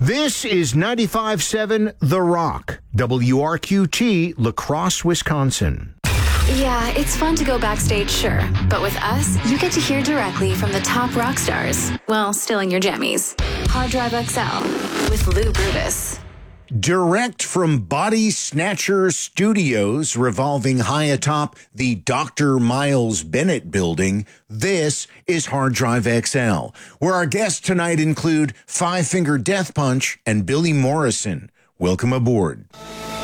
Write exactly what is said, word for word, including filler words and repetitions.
This is ninety-five point seven The Rock, W R Q T, La Crosse, Wisconsin. Yeah, it's fun to go backstage, sure. But with us, you get to hear directly from the top rock stars. Well, still in your jammies. Hard Drive X L with Lou Brutus. Direct from Body Snatcher Studios, revolving high atop the Doctor Miles Bennett building, this is Hard Drive X L, where our guests tonight include Five Finger Death Punch and Billy Morrison. Welcome aboard.